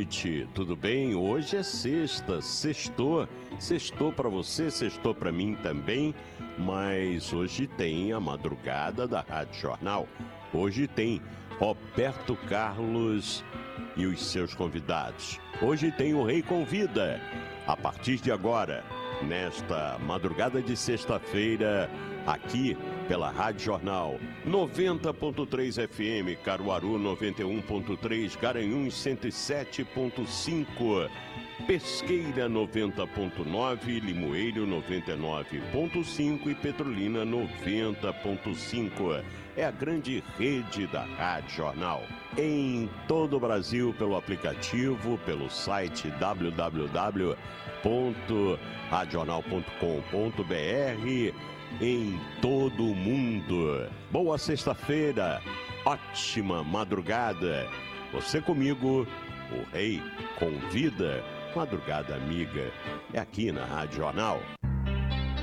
noite, tudo bem? Hoje é sexta, sextou para você, sextou para mim também, mas hoje tem a madrugada da Rádio Jornal. Hoje tem Roberto Carlos e os seus convidados. Hoje tem o Rei Convida. A partir de agora, nesta madrugada de sexta-feira, aqui pela Rádio Jornal 90.3 FM, Caruaru 91.3, Garanhuns 107.5, Pesqueira 90.9, Limoeiro 99.5 e Petrolina 90.5. É a grande rede da Rádio Jornal. Em todo o Brasil, pelo aplicativo, pelo site www.radiojornal.com.br, em todo o mundo. Boa sexta-feira, ótima madrugada. Você comigo, o Rei Convida, Madrugada Amiga, é aqui na Rádio Jornal.